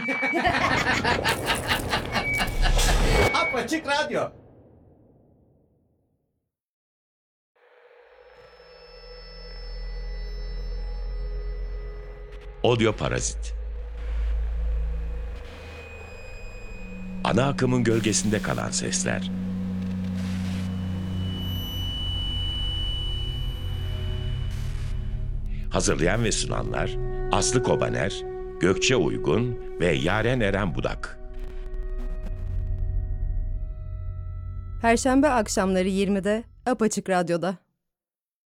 Apaçık Radyo. Audio Parazit. Ana akımın gölgesinde kalan sesler. Hazırlayan ve sunanlar Aslı Kobaner, Gökçe Uygun ve Yaren Eren Budak. Perşembe akşamları 20'de Apaçık Radyo'da.